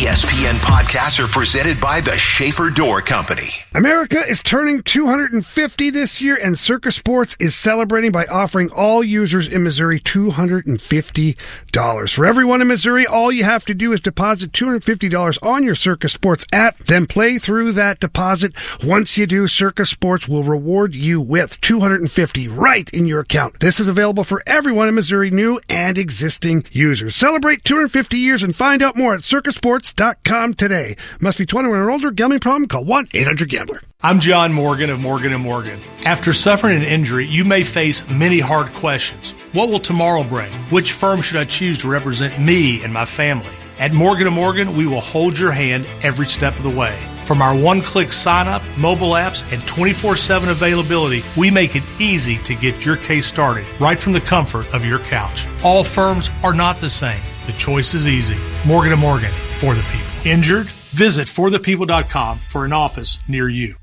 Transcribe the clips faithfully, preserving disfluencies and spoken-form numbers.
E S P N podcasts are presented by the Schaefer Door Company. America is turning two hundred fifty this year, and Circa Sports is celebrating by offering all users in Missouri two hundred fifty dollars. For everyone in Missouri, all you have to do is deposit two hundred fifty dollars on your Circa Sports app, then play through that deposit. Once you do, Circa Sports will reward you with two hundred fifty dollars right in your account. This is available for everyone in Missouri, new and existing users. Celebrate two hundred fifty years and find out more at circa sports dot com today. Must be twenty-one or older. Gambling problem? Call one eight hundred gambler. I'm John Morgan of Morgan and Morgan. After suffering an injury, you may face many hard questions. What will tomorrow bring? Which firm should I choose to represent me and my family? At Morgan and Morgan, we will hold your hand every step of the way. From our one-click sign-up, mobile apps, and twenty-four seven availability, we make it easy to get your case started right from the comfort of your couch. All firms are not the same. The choice is easy. Morgan and Morgan, for the people. Injured? Visit for the people dot com for an office near you.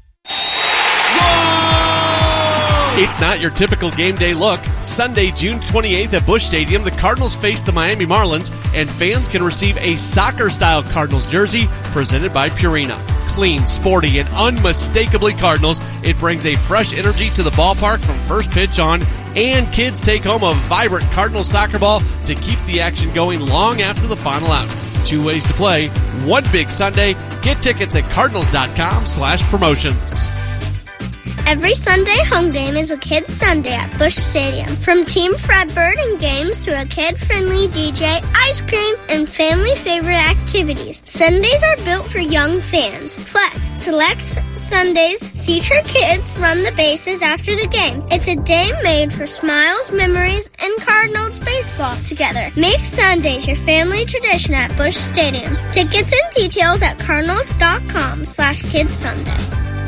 It's not your typical game day look. Sunday, June twenty-eighth at Busch Stadium, the Cardinals face the Miami Marlins, and fans can receive a soccer-style Cardinals jersey presented by Purina. Clean, sporty, and unmistakably Cardinals, it brings a fresh energy to the ballpark from first pitch on, and kids take home a vibrant Cardinals soccer ball to keep the action going long after the final out. Two ways to play, one big Sunday. Get tickets at cardinals dot com slash promotions. Every Sunday home game is a Kids Sunday at Busch Stadium. From Team Fredbird and games to a kid-friendly D J, ice cream, and family-favorite activities. Sundays are built for young fans. Plus, select Sundays feature kids run the bases after the game. It's a day made for smiles, memories, and Cardinals baseball together. Make Sundays your family tradition at Busch Stadium. Tickets and details at cardinals dot com slash kids sunday.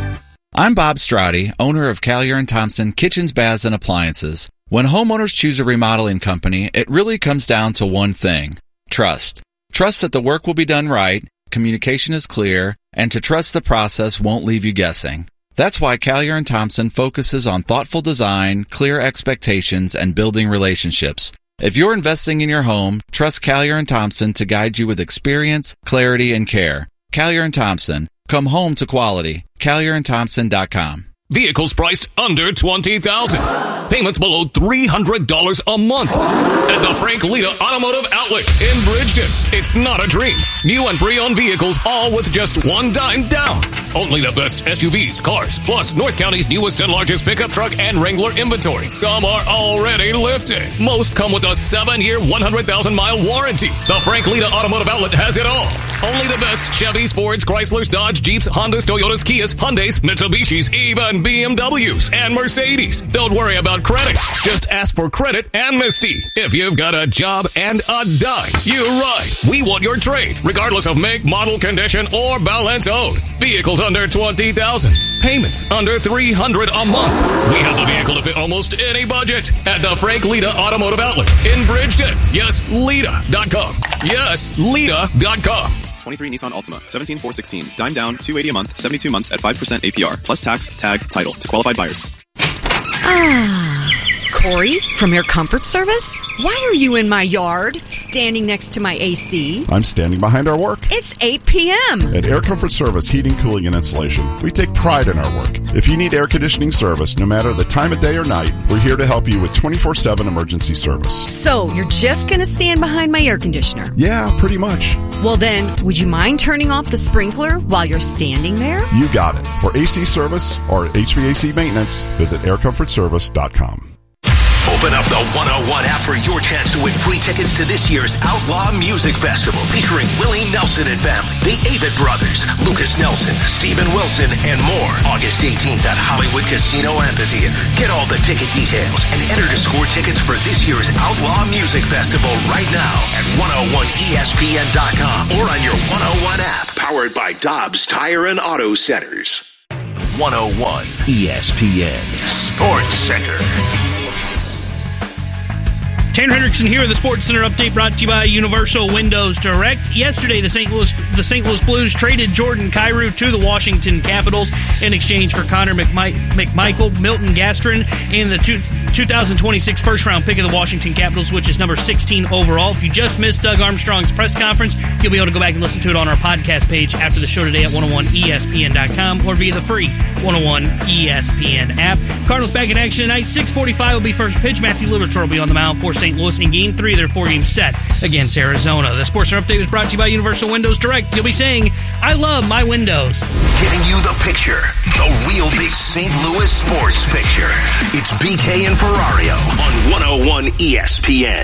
I'm Bob Strati, owner of Callier and Thompson Kitchens, Baths, and Appliances. When homeowners choose a remodeling company, it really comes down to one thing: trust. Trust that the work will be done right, communication is clear, and to trust the process won't leave you guessing. That's why Callier and Thompson focuses on thoughtful design, clear expectations, and building relationships. If you're investing in your home, trust Callier and Thompson to guide you with experience, clarity, and care. Callier and Thompson. Come home to quality. Callier and Thompson dot com. Vehicles priced under twenty thousand dollars. Payments below three hundred dollars a month. At the Frank Lita Automotive Outlet in Bridgeton. It's not a dream. New and pre-owned vehicles, all with just one dime down. Only the best S U Vs, cars, plus North County's newest and largest pickup truck and Wrangler inventory. Some are already lifted. Most come with a seven-year, one hundred thousand mile warranty. The Frank Lita Automotive Outlet has it all. Only the best Chevys, Fords, Chryslers, Dodge, Jeeps, Hondas, Toyotas, Kias, Hyundais, Mitsubishis, even B M Ws and Mercedes. Don't worry about credit. Just ask for credit amnesty. If you've got a job and a dime, you're right. We want your trade, regardless of make, model, condition, or balance owed. Vehicles under twenty thousand dollars. Payments under three hundred dollars a month. We have the vehicle to fit almost any budget at the Frank Lita Automotive Outlet in Bridgeton. Yes, Lita dot com. Yes, Lita dot com. twenty-three Nissan Altima, seventeen four sixteen, dime down, two hundred eighty a month, seventy-two months at five percent A P R, plus tax, tag, title to qualified buyers. Ah, Corey from Air Comfort Service? Why are you in my yard, standing next to my A C? I'm standing behind our work. It's eight p.m. At Air Comfort Service Heating, Cooling, and Insulation, we take pride in our work. If you need air conditioning service, no matter the time of day or night, we're here to help you with twenty-four seven emergency service. So, you're just going to stand behind my air conditioner? Yeah, pretty much. Well then, would you mind turning off the sprinkler while you're standing there? You got it. For A C service or H V A C maintenance, visit air comfort service dot com. Open up the one oh one app for your chance to win free tickets to this year's Outlaw Music Festival featuring Willie Nelson and family, the Avett Brothers, Lucas Nelson, Steven Wilson, and more. August eighteenth at Hollywood Casino Amphitheater. Get all the ticket details and enter to score tickets for this year's Outlaw Music Festival right now at one oh one E S P N dot com or on your one oh one app. Powered by Dobbs Tire and Auto Centers. one oh one E S P N Sports Center. Tanner Hendrickson here with the Sports Center update brought to you by Universal Windows Direct. Yesterday, the Saint Louis the Saint Louis Blues traded Jordan Kyrou to the Washington Capitals in exchange for Connor McMi- McMichael, Milton Gastrin, and the two two thousand twenty-six first-round pick of the Washington Capitals, which is number sixteen overall. If you just missed Doug Armstrong's press conference, you'll be able to go back and listen to it on our podcast page after the show today at one oh one E S P N dot com or via the free one oh one E S P N app. Cardinals back in action tonight. six forty-five will be first pitch. Matthew Liberatore will be on the mound for Saint Louis in Game three of their four-game set against Arizona. The Sports Center Update was brought to you by Universal Windows Direct. You'll be saying, I love my windows. Giving you the picture, the real big Saint Louis sports picture. It's B K and Ferrario on one oh one E S P N.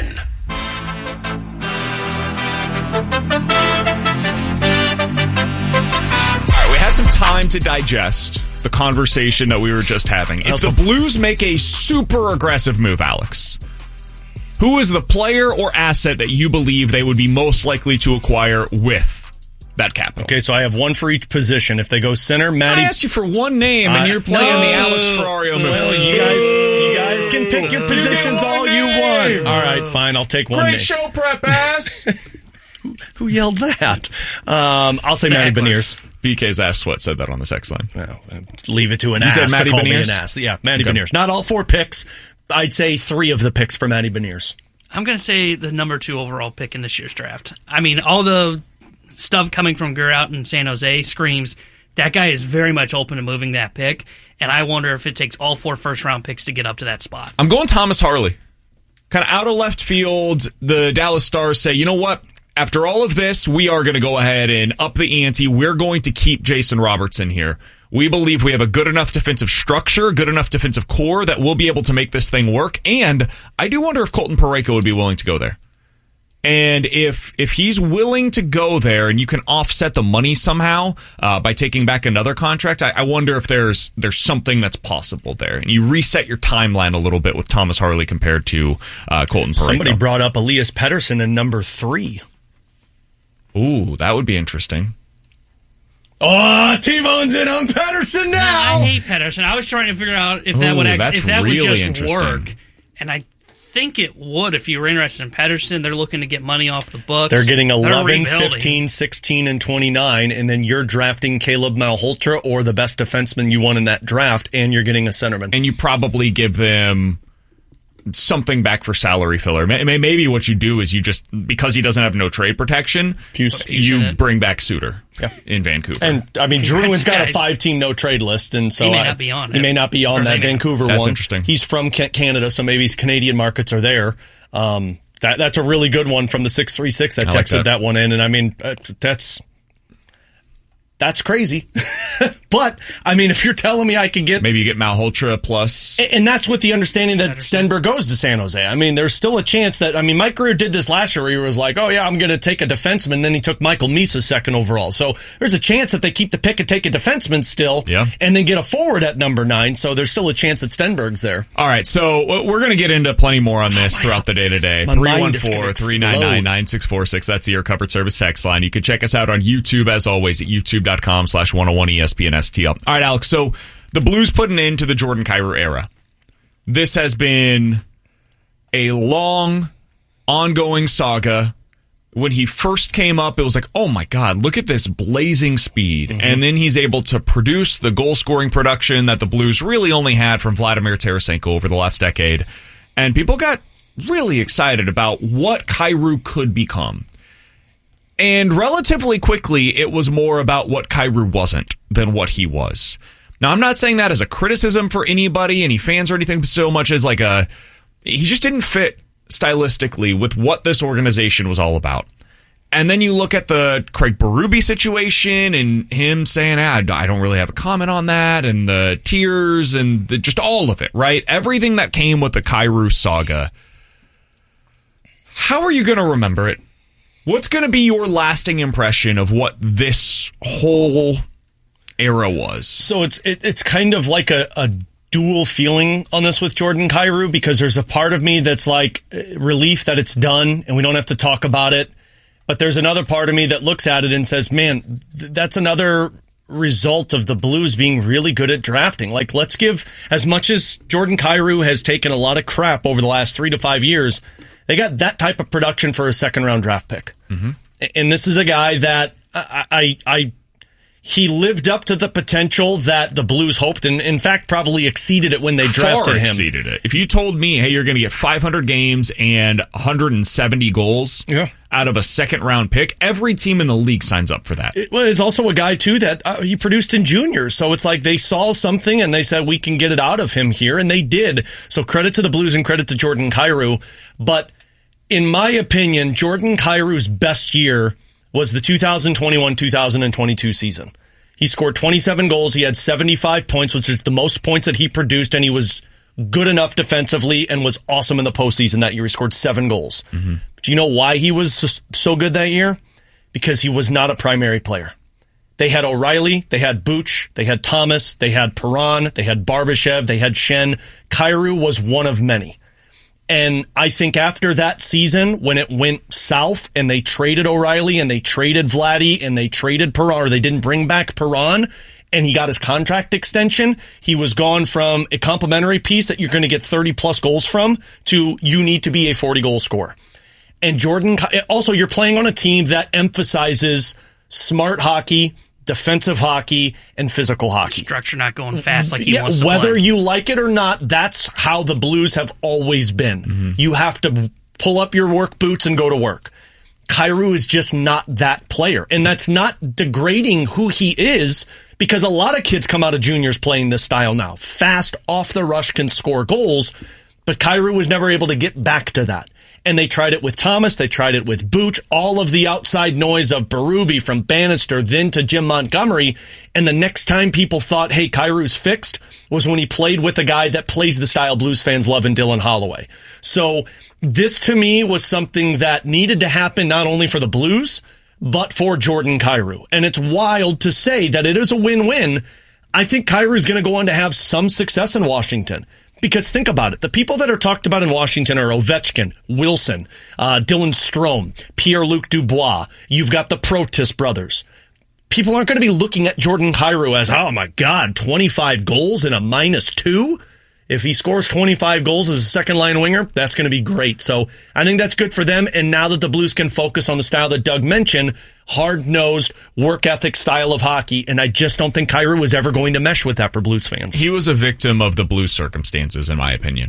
All right, we had some time to digest the conversation that we were just having. If the Blues make a super aggressive move, Alex, who is the player or asset that you believe they would be most likely to acquire with that capital? Okay, so I have one for each position. If they go center, Matty... I asked you for one name, and uh, you're playing no, the Alex Ferrario move. Well, you guys, you guys can pick your positions you all you name. want. All right, fine, I'll take one Great name. show prep, ass! who, who yelled that? Um, I'll say Matty Beniers. B K's ass sweat said that on the text line. Well, leave it to an you ass said Matty to call Beniers? me an ass. Yeah, Matty okay. Beniers. Not all four picks. I'd say three of the picks for Matty Beniers. I'm going to say the number two overall pick in this year's draft. I mean, all the stuff coming from Gurr out in San Jose screams that guy is very much open to moving that pick, and I wonder if it takes all four first-round picks to get up to that spot. I'm going Thomas Harley. Kind of out of left field, the Dallas Stars say, you know what? After all of this, we are going to go ahead and up the ante. We're going to keep Jason Robertson here. We believe we have a good enough defensive structure, good enough defensive core that we'll be able to make this thing work, and I do wonder if Colton Parayko would be willing to go there. And if if he's willing to go there and you can offset the money somehow uh, by taking back another contract, I, I wonder if there's there's something that's possible there. And you reset your timeline a little bit with Thomas Harley compared to uh, Colton Parayko. Somebody brought up Elias Pettersson in number three. Ooh, that would be interesting. Oh, T-Bone's in on Pettersson now! I hate Pettersson. I was trying to figure out if that Ooh, would actually, if that really would just work. And I think it would if you were interested in Pettersson. They're looking to get money off the books. They're getting eleven, They're fifteen, sixteen, and twenty-nine, and then you're drafting Caleb Malholtra or the best defenseman you won in that draft, and you're getting a centerman. And you probably give them something back for salary filler. Maybe what you do is you just, because he doesn't have no trade protection, you bring back Suter yeah. in Vancouver. And, I mean, Drouin's got a five-team no-trade list, and so he may I, not be on he it. may not be on or that Vancouver one. That's interesting. He's from Canada, so maybe his Canadian markets are there. Um, that That's a really good one from the six three six that I texted like that. that one in, and I mean, that's... That's crazy. But, I mean, if you're telling me I can get... Maybe you get Malholtra plus... And that's with the understanding that Stenberg goes to San Jose. I mean, there's still a chance that... I mean, Mike Grier did this last year where he was like, oh, yeah, I'm going to take a defenseman. Then he took Michael Misa second overall. So there's a chance that they keep the pick and take a defenseman still yeah. and then get a forward at number nine. So there's still a chance that Stenberg's there. All right, so we're going to get into plenty more on this throughout the day today. three one four, three nine nine, nine six four six. That's the Air Covered Service text line. You can check us out on YouTube, as always, at youtube.com slash 101 ESPN STL. All right, Alex, so the Blues put an end to the Jordan Kyrou era. This has been a long, ongoing saga. When he first came up, it was like, oh my God, look at this blazing speed. Mm-hmm. And then he's able to produce the goal-scoring production that the Blues really only had from Vladimir Tarasenko over the last decade. And people got really excited about what Kyrou could become. And relatively quickly, it was more about what Kyrou wasn't than what he was. Now, I'm not saying that as a criticism for anybody, any fans or anything, so much as like a... He just didn't fit stylistically with what this organization was all about. And then you look at the Craig Berube situation and him saying, ah, I don't really have a comment on that, and the tears and the, just all of it, right? Everything that came with the Kyrou saga. How are you going to remember it? What's going to be your lasting impression of what this whole era was? So it's it, it's kind of like a, a dual feeling on this with Jordan Kyrou, because there's a part of me that's like relief that it's done and we don't have to talk about it. But there's another part of me that looks at it and says, man, th- that's another result of the Blues being really good at drafting. Like, let's give, as much as Jordan Kyrou has taken a lot of crap over the last three to five years, they got that type of production for a second round draft pick. Mm-hmm. And this is a guy that I, I, I he lived up to the potential that the Blues hoped, and in fact probably exceeded it when they drafted Far him. exceeded it. If you told me, hey, you're going to get five hundred games and one hundred seventy goals yeah. out of a second-round pick, every team in the league signs up for that. It, well, it's also a guy, too, that uh, he produced in juniors, so it's like they saw something and they said, we can get it out of him here, and they did. So credit to the Blues and credit to Jordan Kyrou. But in my opinion, Jordan Kyrou's best year was the two thousand twenty-one two thousand twenty-two season. He scored twenty-seven goals. He had seventy-five points, which is the most points that he produced, and he was good enough defensively and was awesome in the postseason that year. He scored seven goals. Mm-hmm. Do you know why he was so good that year? Because he was not a primary player. They had O'Reilly, they had Buch, they had Thomas, they had Perron, they had Barbashev, they had Schenn. Kyrou was one of many. And I think after that season, when it went south and they traded O'Reilly and they traded Vladdy and they traded Perron, or they didn't bring back Perron, and he got his contract extension, he was gone from a complimentary piece that you're going to get thirty plus goals from to you need to be a forty goal scorer. And Jordan, also you're playing on a team that emphasizes smart hockey, defensive hockey, and physical hockey. Structure not going fast like he yeah, wants to whether play. you like it or not, that's how the Blues have always been. Mm-hmm. You have to pull up your work boots and go to work. Kyrou is just not that player. And that's not degrading who he is, because a lot of kids come out of juniors playing this style now. Fast, off the rush, can score goals, but Kyrou was never able to get back to that. And they tried it with Thomas. They tried it with Buch. All of the outside noise of Berube from Bannister, then to Jim Montgomery. And the next time people thought, hey, Kyrou's fixed, was when he played with a guy that plays the style Blues fans love in Dylan Holloway. So this, to me, was something that needed to happen not only for the Blues, but for Jordan Kyrou. And it's wild to say that it is a win-win. I think Kyrou is going to go on to have some success in Washington. Because think about it. The people that are talked about in Washington are Ovechkin, Wilson, uh, Dylan Strome, Pierre-Luc Dubois. You've got the Protis brothers. People aren't going to be looking at Jordan Kyrou as, oh my God, twenty-five goals and a minus two? If he scores twenty-five goals as a second-line winger, that's going to be great. So I think that's good for them. And now that the Blues can focus on the style that Doug mentioned, hard-nosed, work ethic style of hockey, and I just don't think Kyrou was ever going to mesh with that for Blues fans. He was a victim of the Blues circumstances, in my opinion.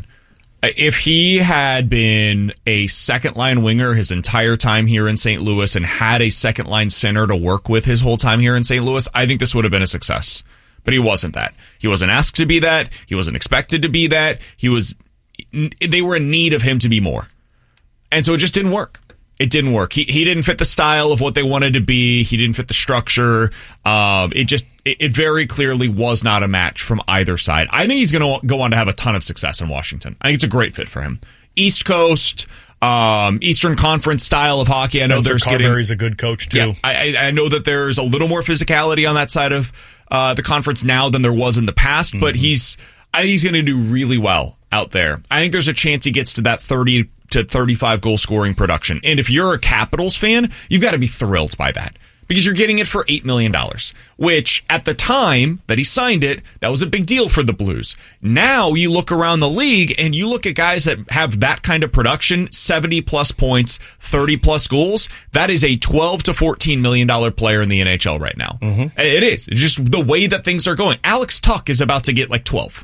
If he had been a second-line winger his entire time here in Saint Louis and had a second-line center to work with his whole time here in Saint Louis, I think this would have been a success. But he wasn't that. He wasn't asked to be that. He wasn't expected to be that. He was. They were in need of him to be more. And so it just didn't work. It didn't work. He he didn't fit the style of what they wanted to be. He didn't fit the structure. Um, it just it, it very clearly was not a match from either side. I think he's going to go on to have a ton of success in Washington. I think it's a great fit for him. East Coast, um, Eastern Conference style of hockey. Spencer I know there's Carberry's getting, a good coach too. Yeah, I, I know that there's a little more physicality on that side of uh, the conference now than there was in the past, mm-hmm. but he's I think he's going to do really well out there. I think there's a chance he gets to that thirty to thirty-five goal scoring production. And if you're a Capitals fan, you've got to be thrilled by that because you're getting it for eight million dollars, which at the time that he signed it, that was a big deal for the Blues. Now you look around the league and you look at guys that have that kind of production, seventy plus points, thirty plus goals. That is a twelve to fourteen million dollars player in the N H L right now. Mm-hmm. It is. It's just the way that things are going. Alex Tuch is about to get like twelve.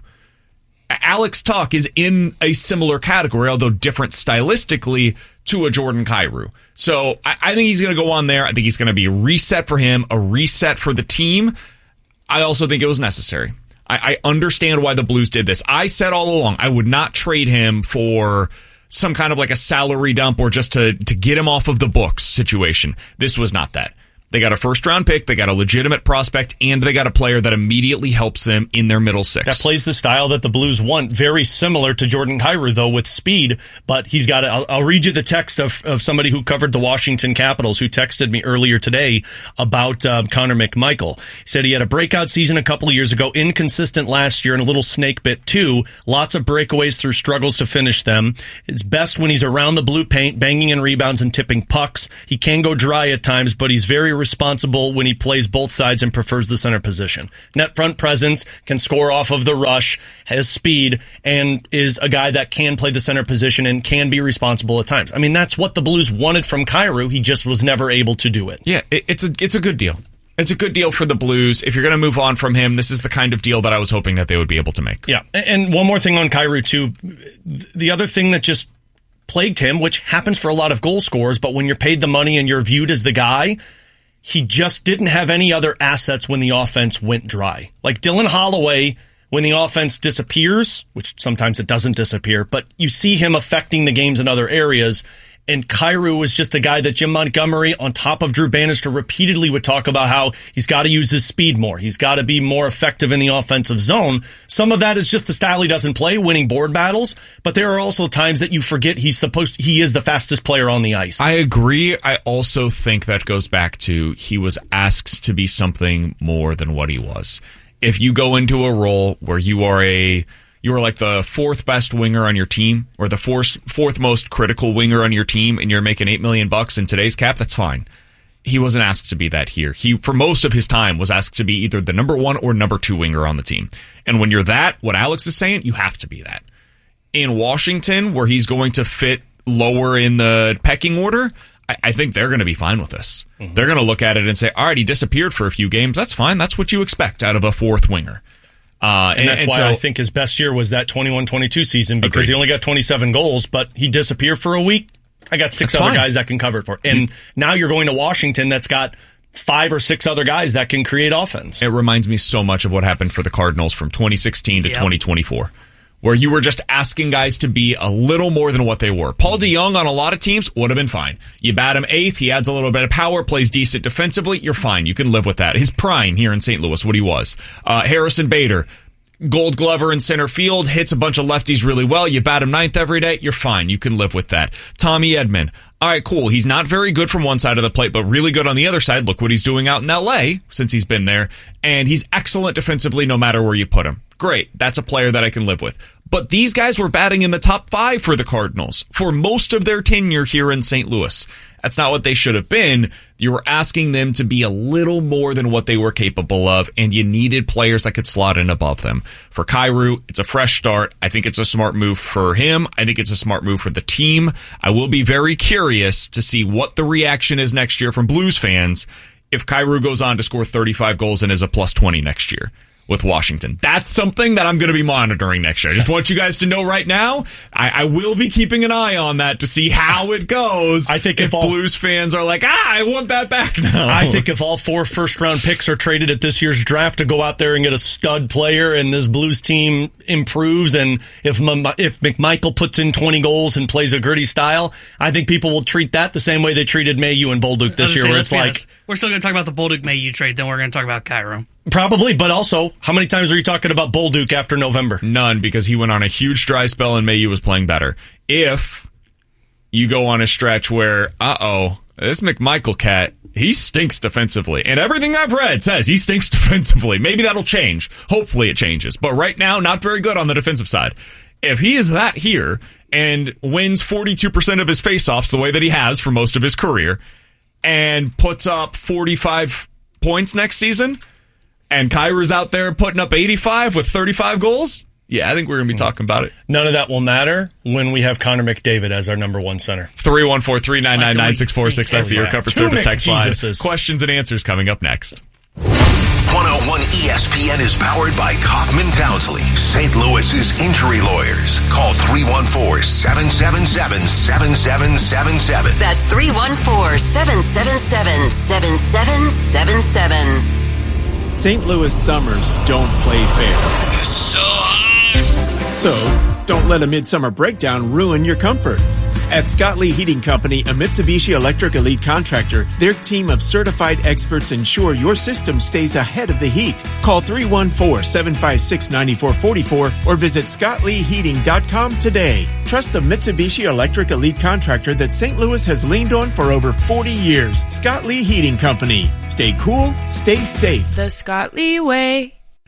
Alex Tuch is in a similar category, although different stylistically, to a Jordan Kyrou. So I, I think he's going to go on there. I think he's going to be a reset for him, a reset for the team. I also think it was necessary. I, I understand why the Blues did this. I said all along I would not trade him for some kind of like a salary dump or just to, to get him off of the books situation. This was not that. They got a first-round pick, they got a legitimate prospect, and they got a player that immediately helps them in their middle six. That plays the style that the Blues want. Very similar to Jordan Kyrou, though, with speed. But he's got. I'll, I'll read you the text of, of somebody who covered the Washington Capitals who texted me earlier today about uh, Connor McMichael. He said he had a breakout season a couple of years ago, inconsistent last year, and a little snake bit too. Lots of breakaways through struggles to finish them. It's best when he's around the blue paint, banging in rebounds and tipping pucks. He can go dry at times, but he's very responsible when he plays both sides and prefers the center position. Net front presence, can score off of the rush, has speed, and is a guy that can play the center position and can be responsible at times. I mean, that's what the Blues wanted from Kyrou. He just was never able to do it. Yeah, it, it's a it's a good deal. It's a good deal for the Blues. If you're going to move on from him, this is the kind of deal that I was hoping that they would be able to make. Yeah, and one more thing on Kyrou, too. The other thing that just plagued him, which happens for a lot of goal scorers, but when you're paid the money and you're viewed as the guy, he just didn't have any other assets when the offense went dry. Like Dylan Holloway, when the offense disappears, which sometimes it doesn't disappear, but you see him affecting the games in other areas. And Kyrou was just a guy that Jim Montgomery, on top of Drew Bannister, repeatedly would talk about how he's got to use his speed more. He's got to be more effective in the offensive zone. Some of that is just the style he doesn't play, winning board battles. But there are also times that you forget he's supposed he is the fastest player on the ice. I agree. I also think that goes back to he was asked to be something more than what he was. If you go into a role where you are a you are like the fourth best winger on your team, or the fourth fourth most critical winger on your team, and you're making eight million bucks in today's cap, that's fine. He wasn't asked to be that here. He, for most of his time, was asked to be either the number one or number two winger on the team. And when you're that, what Alex is saying, you have to be that. In Washington, where he's going to fit lower in the pecking order, I, I think they're going to be fine with this. Mm-hmm. They're going to look at it and say, all right, he disappeared for a few games. That's fine. That's what you expect out of a fourth winger. Uh, and, and that's and why so, I think his best year was that twenty-one twenty-two season, because agreed. he only got twenty-seven goals, but he disappeared for a week. I got six That's other fine. guys that can cover it for it. And now you're going to Washington that's got five or six other guys that can create offense. It reminds me so much of what happened for the Cardinals from twenty sixteen to Yep. twenty twenty-four, where you were just asking guys to be a little more than what they were. Paul DeJong on a lot of teams would have been fine. You bat him eighth, he adds a little bit of power, plays decent defensively, you're fine. You can live with that. His prime here in Saint Louis, what he was. Uh, Harrison Bader, Gold Glover in center field, hits a bunch of lefties really well. You bat him ninth every day, you're fine. You can live with that. Tommy Edman, all right, cool. He's not very good from one side of the plate, but really good on the other side. Look what he's doing out in L A since he's been there. And he's excellent defensively no matter where you put him. Great. That's a player that I can live with. But these guys were batting in the top five for the Cardinals for most of their tenure here in Saint Louis. That's not what they should have been. You were asking them to be a little more than what they were capable of, and you needed players that could slot in above them. For Kyrou, it's a fresh start. I think it's a smart move for him. I think it's a smart move for the team. I will be very curious to see what the reaction is next year from Blues fans if Kyrou goes on to score thirty-five goals and is a plus twenty next year with Washington. That's something that I'm going to be monitoring next year. I just want you guys to know right now, I, I will be keeping an eye on that to see how it goes. I think if, if all, Blues fans are like, ah, I want that back now. I think if all four first-round picks are traded at this year's draft to go out there and get a stud player, and this Blues team improves, and if if McMichael puts in twenty goals and plays a gritty style, I think people will treat that the same way they treated Mayu and Bolduc this year, say, where let's it's be like... honest. We're still going to talk about the Bolduc Mayu trade, then we're going to talk about Kyrou. Probably, but also, how many times are you talking about Bolduc after November? None, because he went on a huge dry spell and Mayu was playing better. If you go on a stretch where, uh-oh, this McMichael cat, he stinks defensively. And everything I've read says he stinks defensively. Maybe that'll change. Hopefully it changes. But right now, not very good on the defensive side. If he is that here and wins forty-two percent of his faceoffs the way that he has for most of his career and puts up forty-five points next season, and Kyrou's out there putting up eighty-five with thirty-five goals, yeah, I think we're going to be talking about it. None of that will matter when we have Connor McDavid as our number one center. three one four, three nine nine, nine six four six. That's the Your Comfort Service text line. Questions and answers coming up next. one oh one E S P N is powered by Kaufman Townsley, Saint Louis's injury lawyers. Call three one four, seven seven seven, seven seven seven seven. That's three one four, seven seven seven, seven seven seven seven. Saint Louis summers don't play fair. It's so hot. So, don't let a midsummer breakdown ruin your comfort. At Scott Lee Heating Company, a Mitsubishi Electric Elite contractor, their team of certified experts ensure your system stays ahead of the heat. Call three one four, seven five six, nine four four four or visit scott lee heating dot com today. Trust the Mitsubishi Electric Elite contractor that Saint Louis has leaned on for over forty years. Scott Lee Heating Company. Stay cool, stay safe. The Scott Lee way.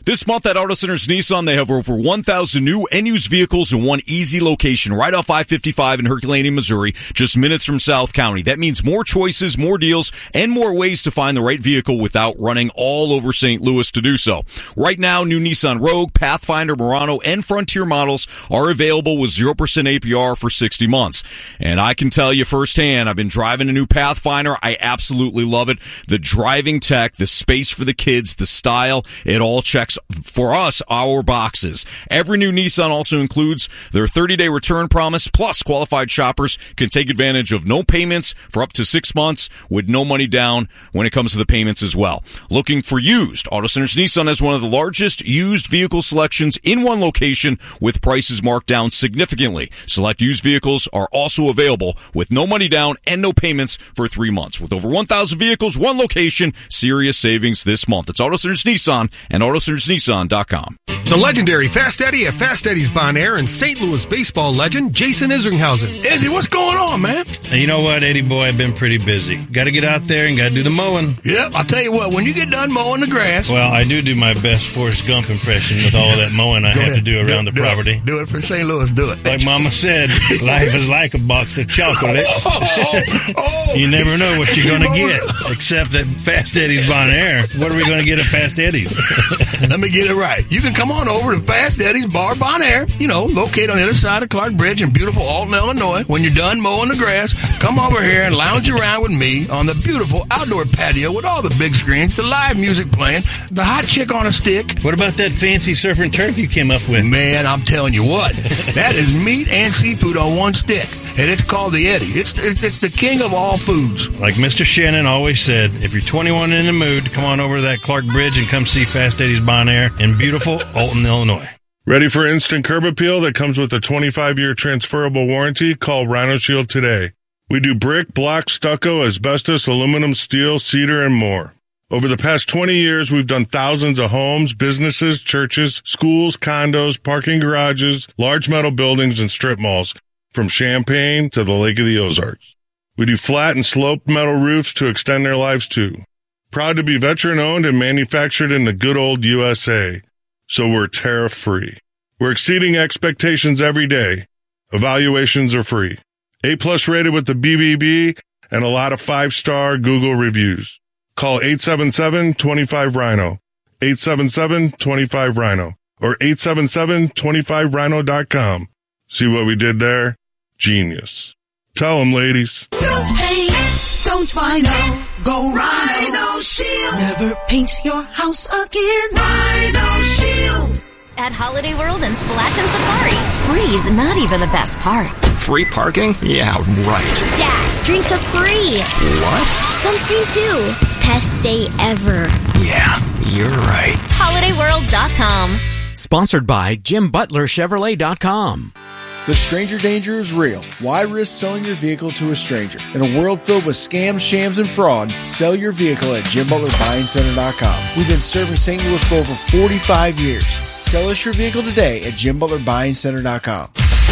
This month at Auto Centers Nissan, they have over one thousand new and used vehicles in one easy location right off I fifty-five in Herculaneum, Missouri, just minutes from South County. That means more choices, more deals, and more ways to find the right vehicle without running all over Saint Louis to do so. Right now, new Nissan Rogue, Pathfinder, Murano, and Frontier models are available with zero percent A P R for sixty months. And I can tell you firsthand, I've been driving a new Pathfinder. I absolutely love it. The driving tech, the space for the kids, the style, it all checks for us, our boxes. Every new Nissan also includes their thirty-day return promise, plus qualified shoppers can take advantage of no payments for up to six months with no money down when it comes to the payments as well. Looking for used? Auto Centers Nissan has one of the largest used vehicle selections in one location with prices marked down significantly. Select used vehicles are also available with no money down and no payments for three months. With over one thousand vehicles, one location, serious savings this month. It's Auto Centers Nissan and Auto Centers Nissan dot com. The legendary Fast Eddie at Fast Eddie's Bon Air and Saint Louis baseball legend Jason Isringhausen. Izzy, what's going on, man? And you know what, Eddie boy, I've been pretty busy. Got to get out there and got to do the mowing. Yep, I'll tell you what, when you get done mowing the grass. Well, I do do my best Forrest Gump impression with all of that mowing I Go have ahead. to do around do, the do property. It. Do it for Saint Louis, do it. Like Mama said, life is like a box of chocolates. Oh, oh. You never know what you're going to get, except at Fast Eddie's Bon Air. What are we going to get at Fast Eddie's? Let me get it right. You can come on over to Fast Eddie's Bar Bon Air, you know, located on the other side of Clark Bridge in beautiful Alton, Illinois. When you're done mowing the grass, come over here and lounge around with me on the beautiful outdoor patio with all the big screens, the live music playing, the hot chick on a stick. What about that fancy surf and turf you came up with? Man, I'm telling you what, that is meat and seafood on one stick. And it's called the Eddie. It's it's the king of all foods. Like Mister Shannon always said, if you're twenty-one and in the mood, come on over to that Clark Bridge and come see Fast Eddie's Bon Air in beautiful Alton, Illinois. Ready for instant curb appeal that comes with a twenty-five year transferable warranty? Call Rhino Shield today. We do brick, block, stucco, asbestos, aluminum, steel, cedar, and more. Over the past twenty years, we've done thousands of homes, businesses, churches, schools, condos, parking garages, large metal buildings, and strip malls, from Champaign to the Lake of the Ozarks. We do flat and sloped metal roofs to extend their lives too. Proud to be veteran-owned and manufactured in the good old U S A, so we're tariff-free. We're exceeding expectations every day. Evaluations are free. A-plus rated with the B B B and a lot of five-star Google reviews. Call eight seven seven, two five, Rhino, eight seven seven, two five, Rhino, or eight seven seven, two five rhino dot com. See what we did there? Genius. Tell them, ladies. Don't paint, don't Rhino, go Rhino Shield. Never paint your house again. Rhino Shield. At Holiday World and Splash and Safari, free is not even the best part. Free parking? Yeah, right. Dad, drinks are free. What? Sunscreen too. Best day ever. Yeah, you're right. Holiday World dot com. Sponsored by Jim Butler Chevrolet dot com. The stranger danger is real. Why risk selling your vehicle to a stranger? In a world filled with scams, shams, and fraud, sell your vehicle at Jim Butler Buying Center dot com. We've been serving Saint Louis for over forty-five years. Sell us your vehicle today at Jim Butler Buying Center dot com.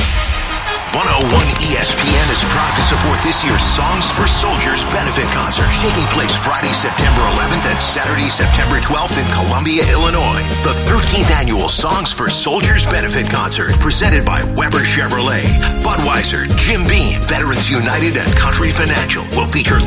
one oh one E S P N is proud to support this year's Songs for Soldiers benefit concert, taking place Friday, September eleventh and Saturday, September twelfth in Columbia, Illinois. The thirteenth annual Songs for Soldiers benefit concert, presented by Weber Chevrolet, Budweiser, Jim Beam, Veterans United, and Country Financial, will feature